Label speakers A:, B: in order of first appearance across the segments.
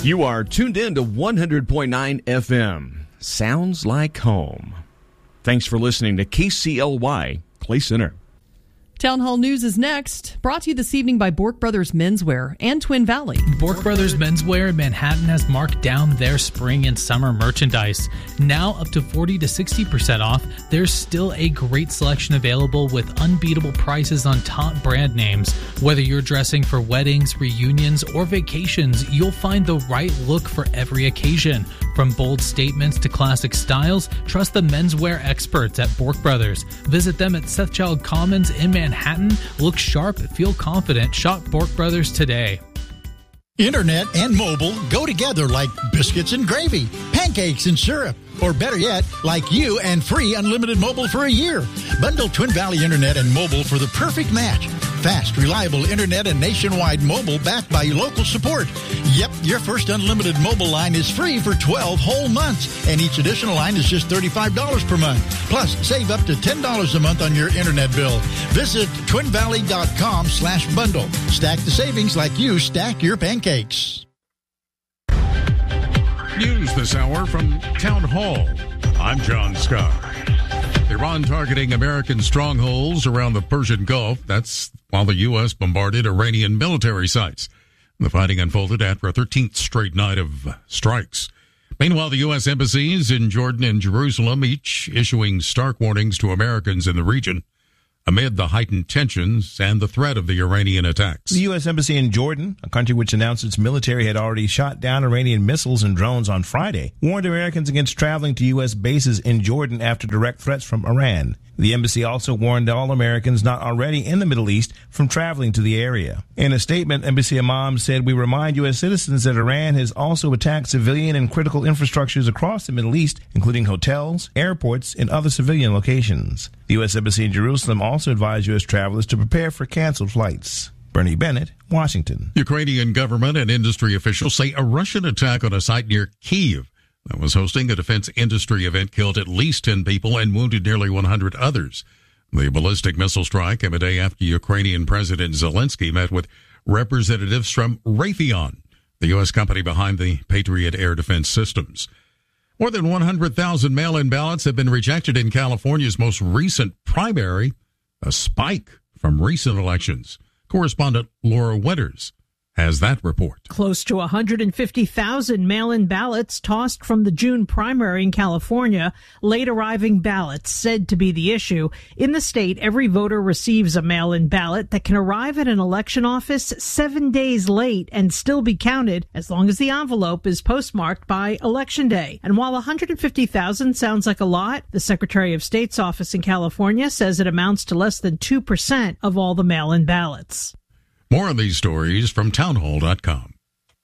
A: You are tuned in to 100.9 FM. Sounds like home. Thanks for listening to KCLY Clay Center.
B: Town Hall News is next, brought to you this evening by Bork Brothers Menswear and Twin Valley.
C: Bork Brothers Menswear in Manhattan has marked down their spring and summer merchandise. Now up to 40 to 60% off. There's still a great selection available with unbeatable prices on top brand names. Whether you're dressing for weddings, reunions, or vacations, you'll find the right look for every occasion. From bold statements to classic styles, trust the menswear experts at Bork Brothers. Visit them at Sethchild Commons in Manhattan. Look sharp, feel confident. Shop Bork Brothers today.
D: Internet and mobile go together like biscuits and gravy, pancakes and syrup, or better yet, like you and free unlimited mobile for a year. Bundle Twin Valley Internet and mobile for the perfect match. Fast, reliable internet and nationwide mobile backed by local support. Yep, your first unlimited mobile line is free for 12 whole months, and each additional line is just $35 per month. Plus, save up to $10 a month on your internet bill. Visit twinvalley.com/bundle. Stack the savings like you stack your pancakes.
E: News this hour from Town Hall. I'm John Scott. Iran targeting American strongholds around the Persian Gulf. That's while the U.S. bombarded Iranian military sites. The fighting unfolded after a 13th straight night of strikes. Meanwhile, the U.S. embassies in Jordan and Jerusalem, each issuing stark warnings to Americans in the region amid the heightened tensions and the threat of the Iranian attacks.
F: The U.S. Embassy in Jordan, a country which announced its military had already shot down Iranian missiles and drones on Friday, warned Americans against traveling to U.S. bases in Jordan after direct threats from Iran. The embassy also warned all Americans not already in the Middle East from traveling to the area. In a statement, Embassy Imam said, "We remind U.S. citizens that Iran has also attacked civilian and critical infrastructures across the Middle East, including hotels, airports, and other civilian locations." The U.S. Embassy in Jerusalem also advised U.S. travelers to prepare for canceled flights. Bernie Bennett, Washington.
E: Ukrainian government and industry officials say a Russian attack on a site near Kyiv that was hosting a defense industry event killed at least 10 people and wounded nearly 100 others. The ballistic missile strike came a day after Ukrainian President Zelensky met with representatives from Raytheon, the U.S. company behind the Patriot air defense systems. More than 100,000 mail-in ballots have been rejected in California's most recent primary, a spike from recent elections. Correspondent Laura Winters has that report.
G: Close to 150,000 mail-in ballots tossed from the June primary in California. Late arriving ballots said to be the issue. In the state, every voter receives a mail-in ballot that can arrive at an election office 7 days late and still be counted as long as the envelope is postmarked by Election Day. And while 150,000 sounds like a lot, the Secretary of State's office in California says it amounts to less than 2% of all the mail-in ballots.
E: More on these stories from townhall.com.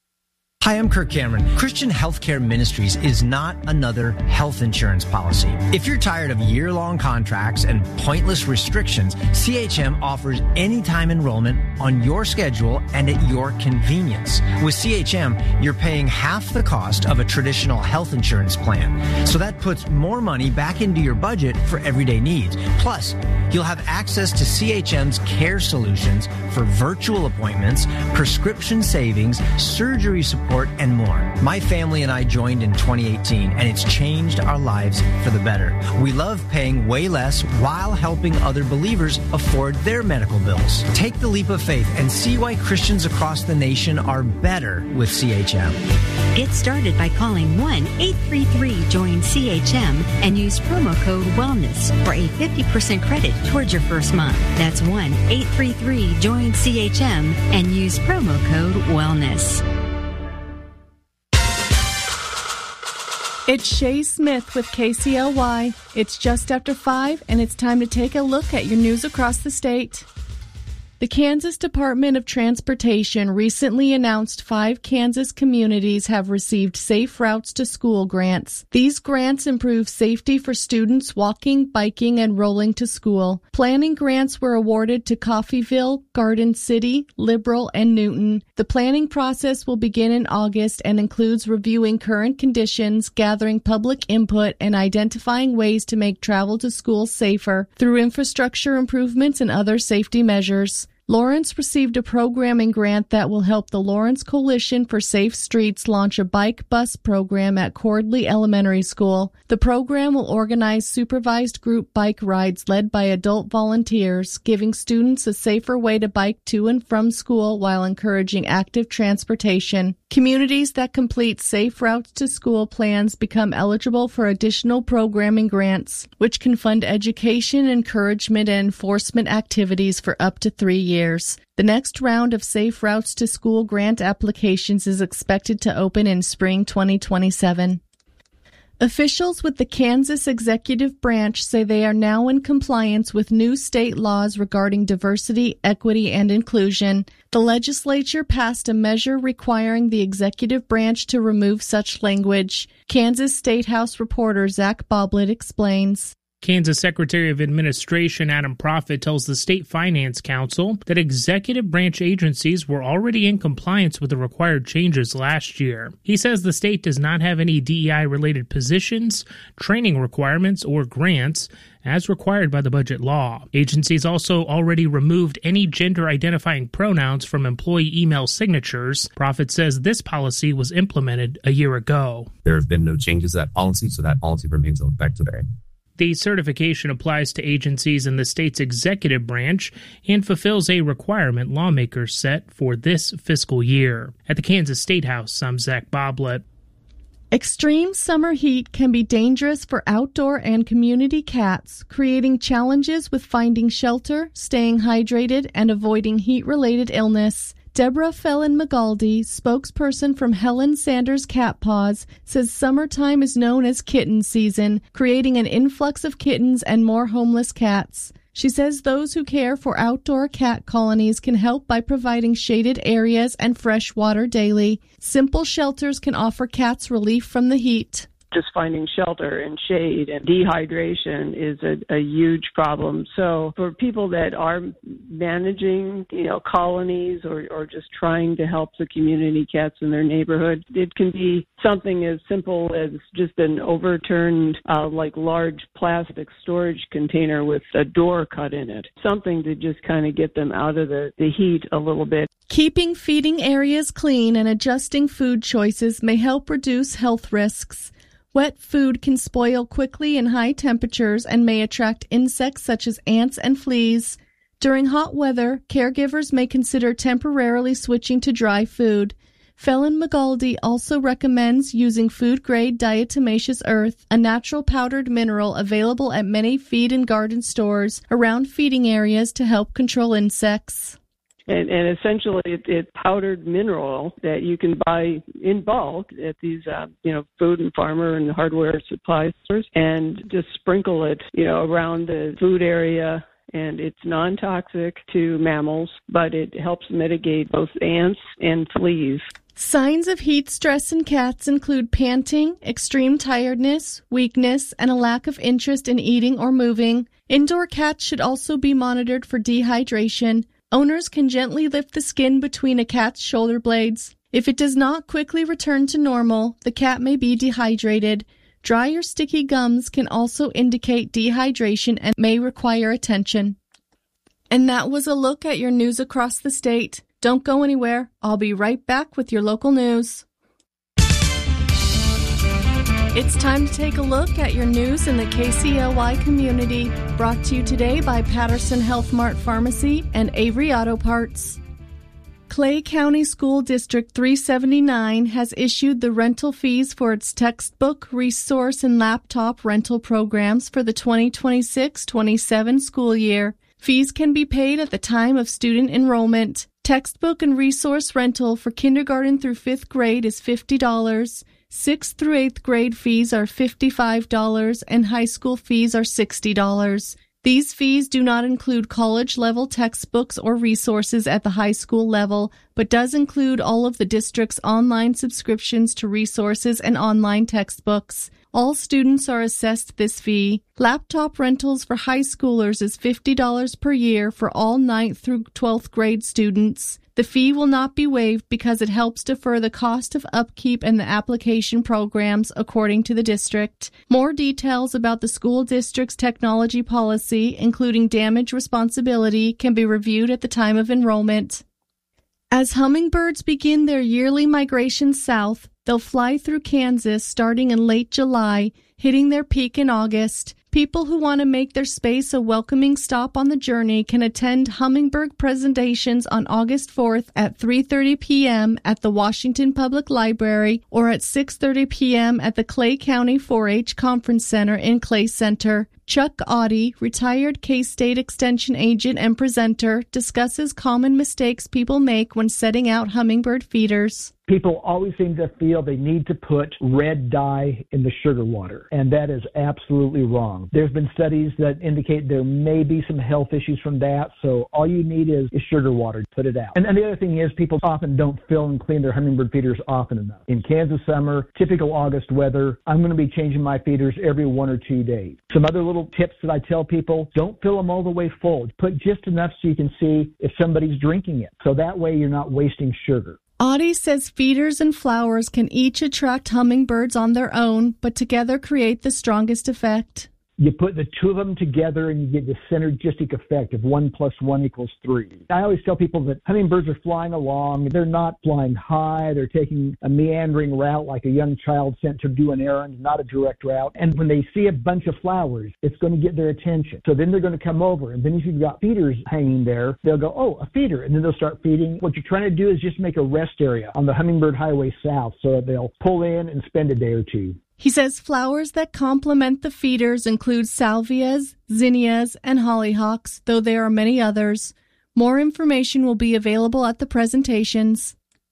H: Hi, I'm Kirk Cameron. Christian Healthcare Ministries is not another health insurance policy. If you're tired of year-long contracts and pointless restrictions, CHM offers anytime enrollment on your schedule and at your convenience. With CHM, you're paying half the cost of a traditional health insurance plan. So that puts more money back into your budget for everyday needs. Plus, you'll have access to CHM's care solutions for virtual appointments, prescription savings, surgery support, and more. My family and I joined in 2018, and it's changed our lives for the better. We love paying way less while helping other believers afford their medical bills. Take the leap of faith and see why Christians across the nation are better with CHM.
I: Get started by calling 1-833-JOIN-CHM and use promo code WELLNESS for a 50% credit towards your first month. That's 1-833-JOIN-CHM and use promo code WELLNESS.
J: It's Shay Smith with KCLY. It's just after 5, and it's time to take a look at your news across the state. The Kansas Department of Transportation recently announced 5 Kansas communities have received Safe Routes to School grants. These grants improve safety for students walking, biking, and rolling to school. Planning grants were awarded to Coffeyville, Garden City, Liberal, and Newton. The planning process will begin in August and includes reviewing current conditions, gathering public input, and identifying ways to make travel to school safer through infrastructure improvements and other safety measures. Lawrence received a programming grant that will help the Lawrence Coalition for Safe Streets launch a bike bus program at Cordley Elementary School. The program will organize supervised group bike rides led by adult volunteers, giving students a safer way to bike to and from school while encouraging active transportation. Communities that complete safe routes to school plans become eligible for additional programming grants, which can fund education, encouragement, and enforcement activities for up to 3 years. The next round of Safe Routes to School grant applications is expected to open in spring 2027. Officials with the Kansas Executive Branch say they are now in compliance with new state laws regarding diversity, equity, and inclusion. The legislature passed a measure requiring the executive branch to remove such language. Kansas State House reporter Zach Boblett explains.
K: Kansas Secretary of Administration Adam Proffitt tells the State Finance Council that executive branch agencies were already in compliance with the required changes last year. He says the state does not have any DEI-related positions, training requirements, or grants, as required by the budget law. Agencies also already removed any gender-identifying pronouns from employee email signatures. Proffitt says this policy was implemented a year ago.
L: There have been no changes to that policy, so that policy remains in effect today.
K: The certification applies to agencies in the state's executive branch and fulfills a requirement lawmakers set for this fiscal year. At the Kansas State House, I'm Zach Boblett.
J: Extreme summer heat can be dangerous for outdoor and community cats, creating challenges with finding shelter, staying hydrated, and avoiding heat-related illness. Deborah Phelan-McGaldy, spokesperson from Helen Sanders Cat Paws, says summertime is known as kitten season, creating an influx of kittens and more homeless cats. She says those who care for outdoor cat colonies can help by providing shaded areas and fresh water daily. Simple shelters can offer cats relief from the heat.
M: Just finding shelter and shade and dehydration is a huge problem. So for people that are managing, colonies or just trying to help the community cats in their neighborhood, it can be something as simple as just an overturned, large plastic storage container with a door cut in it. Something to just kind of get them out of the heat a little bit.
J: Keeping feeding areas clean and adjusting food choices may help reduce health risks. Wet food can spoil quickly in high temperatures and may attract insects such as ants and fleas. During hot weather, caregivers may consider temporarily switching to dry food. Phelan-McGaldy also recommends using food-grade diatomaceous earth, a natural powdered mineral available at many feed and garden stores around feeding areas to help control insects.
M: And essentially, it's powdered mineral that you can buy in bulk at these, food and farmer and hardware supply stores, and just sprinkle it, around the food area. And it's non-toxic to mammals, but it helps mitigate both ants and fleas.
J: Signs of heat stress in cats include panting, extreme tiredness, weakness, and a lack of interest in eating or moving. Indoor cats should also be monitored for dehydration. Owners can gently lift the skin between a cat's shoulder blades. If it does not quickly return to normal, the cat may be dehydrated. Dry or sticky gums can also indicate dehydration and may require attention. And that was a look at your news across the state. Don't go anywhere. I'll be right back with your local news. It's time to take a look at your news in the KCLY community. Brought to you today by Patterson Health Mart Pharmacy and Avery Auto Parts. Clay County School District 379 has issued the rental fees for its textbook, resource, and laptop rental programs for the 2026-27 school year. Fees can be paid at the time of student enrollment. Textbook and resource rental for kindergarten through 5th grade is $50. 6th through 8th grade fees are $55 and high school fees are $60. These fees do not include college-level textbooks or resources at the high school level, but does include all of the district's online subscriptions to resources and online textbooks. All students are assessed this fee. Laptop rentals for high schoolers is $50 per year for all 9th through 12th grade students. The fee will not be waived because it helps defer the cost of upkeep and the application programs, according to the district. More details about the school district's technology policy, including damage responsibility, can be reviewed at the time of enrollment. As hummingbirds begin their yearly migration south, they'll fly through Kansas starting in late July, hitting their peak in August. People who want to make their space a welcoming stop on the journey can attend hummingbird presentations on August 4th at 3:30 p.m. at the Washington Public Library or at 6:30 p.m. at the Clay County 4-H Conference Center in Clay Center. Chuck Audie, retired K-State Extension agent and presenter, discusses common mistakes people make when setting out hummingbird feeders.
N: People always seem to feel they need to put red dye in the sugar water, and that is absolutely wrong. There's been studies that indicate there may be some health issues from that, so all you need is sugar water to put it out. And the other thing is people often don't fill and clean their hummingbird feeders often enough. In Kansas summer, typical August weather, I'm going to be changing my feeders every 1 or 2 days. Some other little tips that I tell people, don't fill them all the way full. Put just enough so you can see if somebody's drinking it, so that way you're not wasting sugar.
J: Audie says feeders and flowers can each attract hummingbirds on their own, but together create the strongest effect.
N: You put the two of them together and you get the synergistic effect of 1 + 1 = 3. I always tell people that hummingbirds are flying along. They're not flying high. They're taking a meandering route like a young child sent to do an errand, not a direct route. And when they see a bunch of flowers, it's going to get their attention. So then they're going to come over. And then if you've got feeders hanging there, they'll go, oh, a feeder. And then they'll start feeding. What you're trying to do is just make a rest area on the Hummingbird Highway South so that they'll pull in and spend a day or two.
J: He says flowers that complement the feeders include salvias, zinnias, and hollyhocks, though there are many others. More information will be available at the presentations.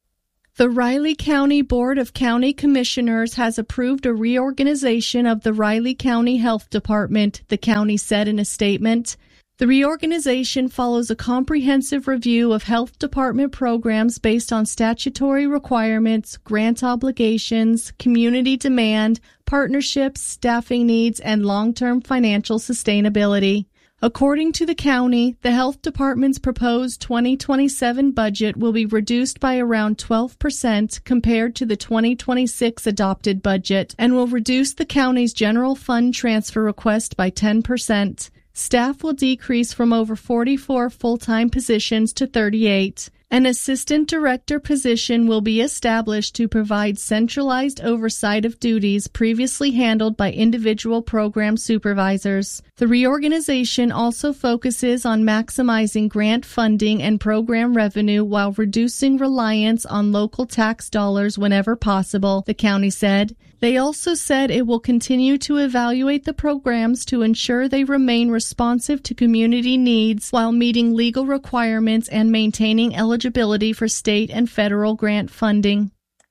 J: The Riley County Board of County Commissioners has approved a reorganization of the Riley County Health Department, the county said in a statement. The reorganization follows a comprehensive review of health department programs based on statutory requirements, grant obligations, community demand, partnerships, staffing needs, and long-term financial sustainability. According to the county, the health department's proposed 2027 budget will be reduced by around 12% compared to the 2026 adopted budget and will reduce the county's general fund transfer request by 10%. Staff will decrease from over 44 full-time positions to 38. An assistant director position will be established to provide centralized oversight of duties previously handled by individual program supervisors. The reorganization also focuses on maximizing grant funding and program revenue while reducing reliance on local tax dollars whenever possible, the county said. They also said it will continue to evaluate the programs to ensure they remain responsive to community needs while meeting legal requirements and maintaining eligibility for state and federal grant funding.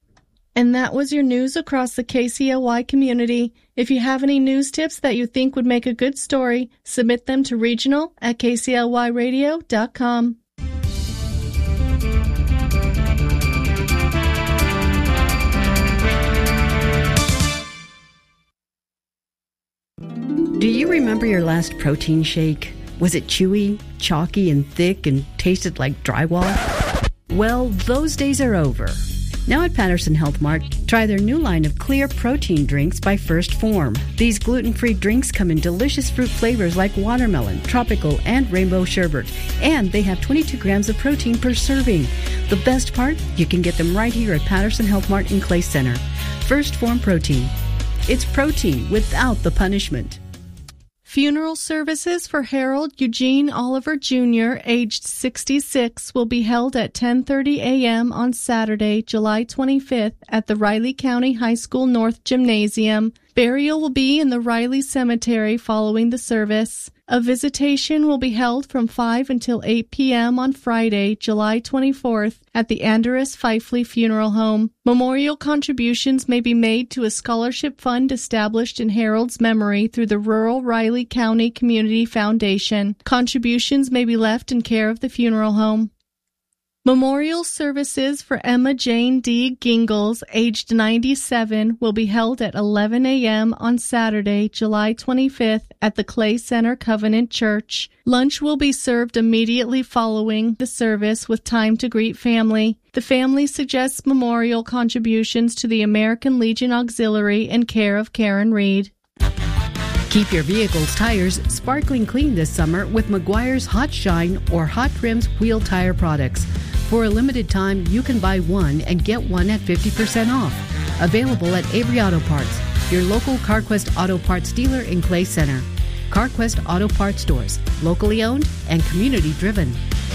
J: And that was your news across the KCLY community. If you have any news tips that you think would make a good story, submit them to regional@kclyradio.com.
I: Do you remember your last protein shake? Was it chewy, chalky, and thick and tasted like drywall? Well, those days are over. Now at Patterson Health Mart, try their new line of clear protein drinks by First Form. These gluten-free drinks come in delicious fruit flavors like watermelon, tropical, and rainbow sherbet. And they have 22 grams of protein per serving. The best part? You can get them right here at Patterson Health Mart in Clay Center. First Form Protein. It's protein without the punishment.
J: Funeral services for Harold Eugene Oliver Jr., aged 66, will be held at 10:30 a.m. on Saturday, July 25th at the Riley County High School North Gymnasium. Burial will be in the Riley Cemetery following the service. A visitation will be held from 5 until 8 p.m. on Friday, July 24th at the Andrus Fifley Funeral Home. Memorial contributions may be made to a scholarship fund established in Harold's memory through the Rural Riley County Community Foundation. Contributions may be left in care of the funeral home. Memorial services for Emma Jane D. Gingles, aged 97, will be held at 11 a.m. on Saturday, July 25th at the Clay Center Covenant Church. Lunch will be served immediately following the service with time to greet family. The family suggests memorial contributions to the American Legion Auxiliary in care of Karen Reed.
I: Keep your vehicle's tires sparkling clean this summer with Meguiar's Hot Shine or Hot Trims wheel tire products. For a limited time, you can buy one and get one at 50% off. Available at Avery Auto Parts, your local CarQuest Auto Parts dealer in Clay Center. CarQuest Auto Parts stores, locally owned and community driven.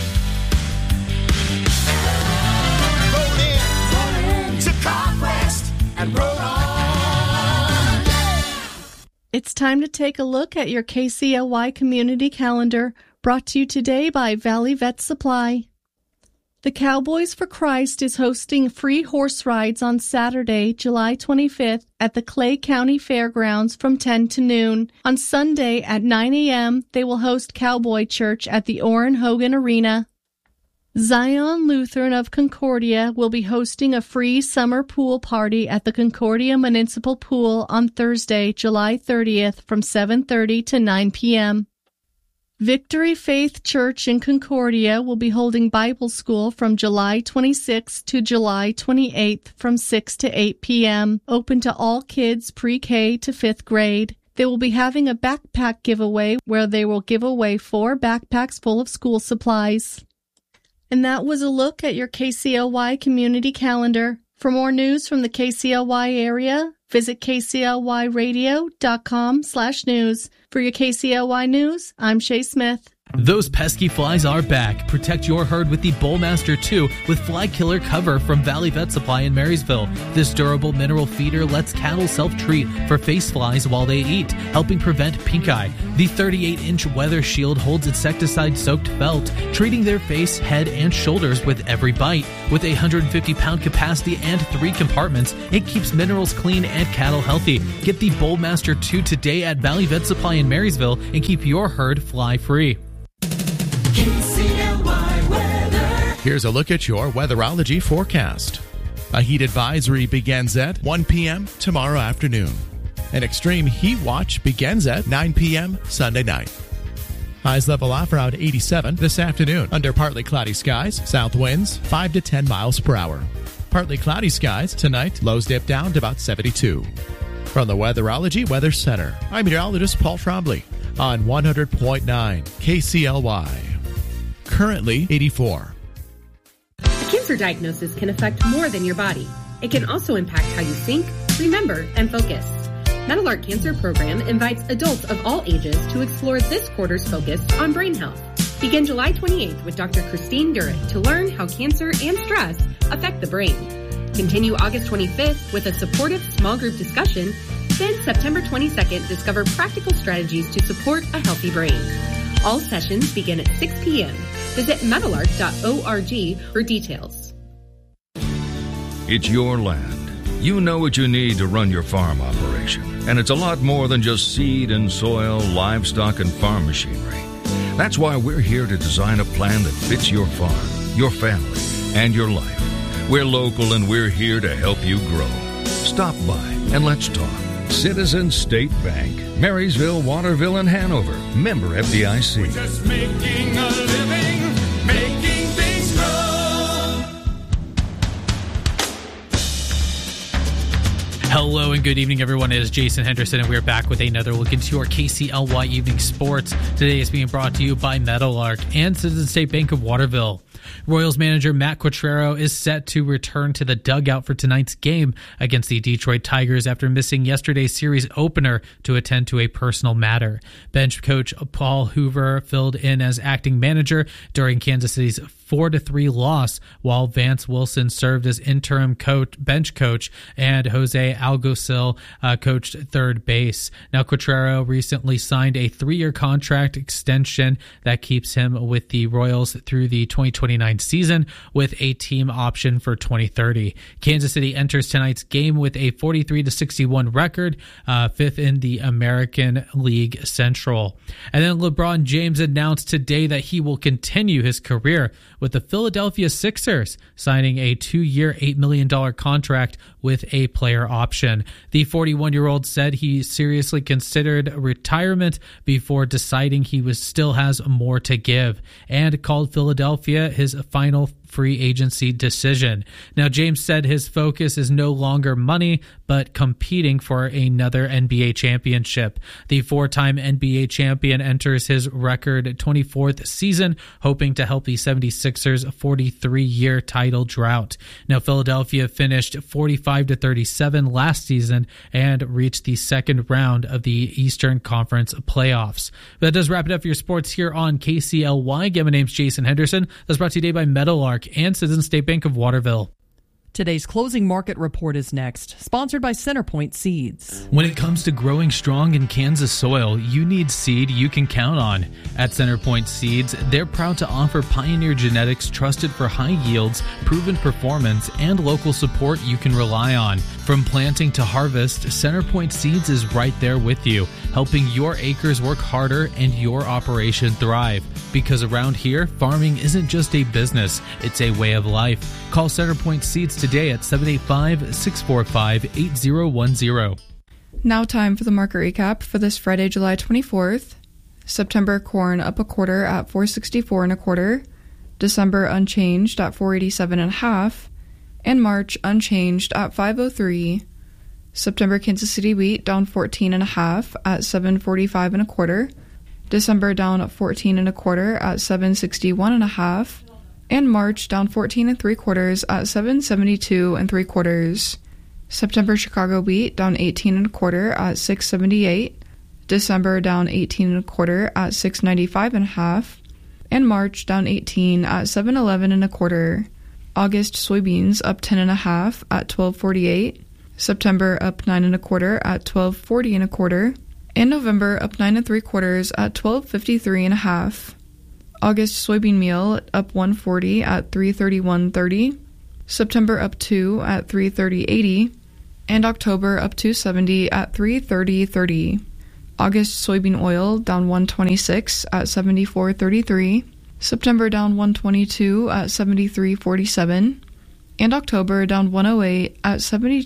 O: Roll in to CarQuest and roll on.
J: It's time to take a look at your KCLY community calendar, brought to you today by Valley Vet Supply. The Cowboys for Christ is hosting free horse rides on Saturday, July 25th at the Clay County Fairgrounds from 10 to noon. On Sunday at 9 a.m., they will host Cowboy Church at the Orrin Hogan Arena. Zion Lutheran of Concordia will be hosting a free summer pool party at the Concordia Municipal Pool on Thursday, July 30th from 7:30 to 9 p.m. Victory Faith Church in Concordia will be holding Bible school from July 26th to July 28th from 6 to 8 p.m., open to all kids pre-K to 5th grade. They will be having a backpack giveaway where they will give away 4 backpacks full of school supplies. And that was a look at your KCLY community calendar. For more news from the KCLY area, visit kclyradio.com/news. For your KCLY News, I'm Shay Smith.
C: Those pesky flies are back. Protect your herd with the Bullmaster 2 with Fly Killer cover from Valley Vet Supply in Marysville. This durable mineral feeder lets cattle self-treat for face flies while they eat, helping prevent pink eye. The 38-inch weather shield holds insecticide-soaked felt, treating their face, head, and shoulders with every bite. With a 150-pound capacity and 3 compartments, it keeps minerals clean and cattle healthy. Get the Bullmaster 2 today at Valley Vet Supply in Marysville and keep your herd fly-free.
O: KCLY weather.
P: Here's a look at your weatherology forecast. A heat advisory begins at 1 p.m. tomorrow afternoon. An extreme heat watch begins at 9 p.m. Sunday night. Highs level off around 87 this afternoon under partly cloudy skies, south winds 5 to 10 miles per hour. Partly cloudy skies tonight, lows dip down to about 72. From the Weatherology Weather Center, I'm meteorologist Paul Trombley on 100.9 KCLY. Currently 84.
Q: A cancer diagnosis can affect more than your body. It can also impact how you think, remember, and focus. Meadowlark Cancer Program invites adults of all ages to explore this quarter's focus on brain health. Begin July 28th with Dr. Christine Durrett to learn how cancer and stress affect the brain. Continue August 25th with a supportive small group discussion. Then September 22nd, discover practical strategies to support a healthy brain. All sessions begin at 6 p.m. Visit meadowlark.org for details.
R: It's your land. You know what you need to run your farm operation. And it's a lot more than just seed and soil, livestock, and farm machinery. That's why we're here to design a plan that fits your farm, your family, and your life. We're local and we're here to help you grow. Stop by and let's talk. Citizens State Bank, Marysville, Waterville, and Hanover. Member FDIC.
O: We're just making a living, making things grow.
C: Hello and good evening, everyone. It is Jason Henderson, and we're back with another look into your KCLY Evening Sports. Today is being brought to you by Meadowlark and Citizens State Bank of Waterville. Royals manager Matt Quatraro is set to return to the dugout for tonight's game against the Detroit Tigers after missing yesterday's series opener to attend to a personal matter. Bench coach Paul Hoover filled in as acting manager during Kansas City's 4-3 loss, while Vance Wilson served as interim bench coach, and Jose Alguacil coached third base. Now, Quatraro recently signed a 3-year contract extension that keeps him with the Royals through the 2029 season, with a team option for 2030. Kansas City enters tonight's game with a 43-61 record, 5th in the American League Central. And then LeBron James announced today that he will continue his career with the Philadelphia Sixers, signing a 2-year, $8 million contract with a player option. The 41-year-old said he seriously considered retirement before deciding he still has more to give, and called Philadelphia his final free agency decision. Now, James said his focus is no longer money, but competing for another NBA championship. The 4-time NBA champion enters his record 24th season, hoping to help the 76ers' 43-year title drought. Now, Philadelphia finished 45-37 last season and reached the second round of the Eastern Conference playoffs. That does wrap it up for your sports here on KCLY. Again, my name's Jason Henderson. That's brought to you today by Meadowlark and Citizens State Bank of Waterville.
B: Today's closing market report is next, sponsored by Centerpoint Seeds.
C: When it comes to growing strong in Kansas soil, you need seed you can count on. At Centerpoint Seeds, they're proud to offer Pioneer genetics trusted for high yields, proven performance, and local support you can rely on. From planting to harvest, Centerpoint Seeds is right there with you, helping your acres work harder and your operation thrive. Because around here, farming isn't just a business, it's a way of life. Call Centerpoint Seeds today at 785-645-8010.
S: Now time for the market recap for this Friday, July 24th. September corn up a quarter at $4.64 1/4. December unchanged at $4.87 1/2. And March unchanged at $5.03. September Kansas City wheat down 14 1/2 at $7.45 1/4. December down at 14 1/4 at $7.61 1/2. And March down 14 3/4 at $7.72 3/4. September Chicago wheat down 18 1/4 at $6.78. December down 18 1/4 at $6.95 1/2. And March down 18 at $7.11 1/4. August soybeans up 10 1/2 at $12.48. September up 9 1/4 at $12.40 1/4. And November up 9 3/4 at $12.53 1/2. August soybean meal up 140 at $3.31.30. September up 2 at $3.30.80. And October up 270 at $3.30.30. August soybean oil down 126 at $74.33. September down 122 at $73.47. And October down 108 at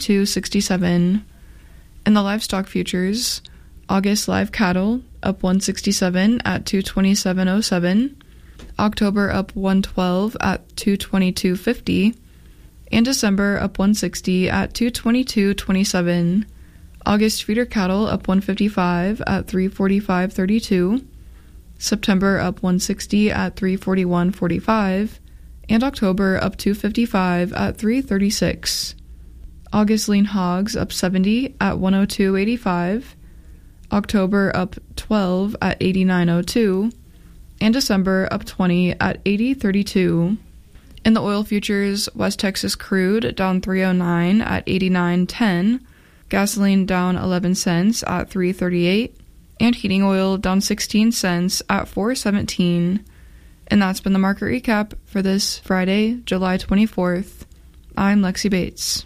S: $72.67. In the livestock futures, August live cattle up 167 at $227.07. October up 112 at $222.50. And December up 160 at $222.27. August feeder cattle up 155 at $345.32. September up 160 at $341.45. And October up 255 at $336. August lean hogs up 70 at $102.85. October up 12 at $89.02. And December up 20 at $80.32. In the oil futures, West Texas crude down 309 at $89.10. Gasoline down 11 cents at $3.38. And heating oil down 16 cents at $4.17. And that's been the market recap for this Friday, July 24th. I'm Lexi Bates.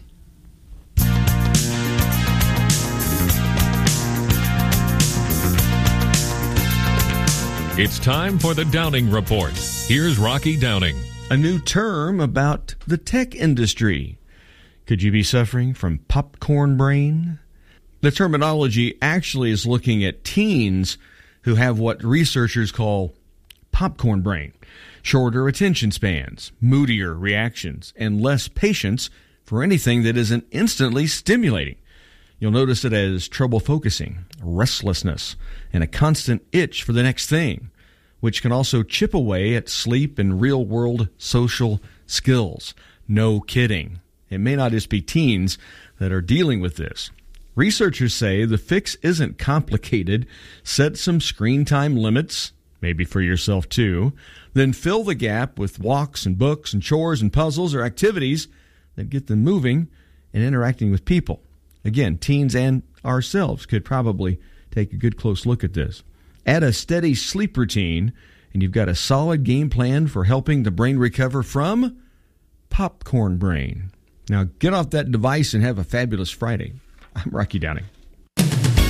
T: It's time for the Downing Report. Here's Rocky Downing.
A: A new term about the tech industry. Could you be suffering from popcorn brain? The terminology actually is looking at teens who have what researchers call popcorn brain, shorter attention spans, moodier reactions, and less patience for anything that isn't instantly stimulating. You'll notice it as trouble focusing, restlessness, and a constant itch for the next thing, which can also chip away at sleep and real-world social skills. No kidding. It may not just be teens that are dealing with this. Researchers say the fix isn't complicated. Set some screen time limits, maybe for yourself too, then fill the gap with walks and books and chores and puzzles or activities that get them moving and interacting with people. Again, teens and ourselves could probably take a good close look at this. Add a steady sleep routine, and you've got a solid game plan for helping the brain recover from popcorn brain. Now, get off that device and have a fabulous Friday. I'm Rocky Downing.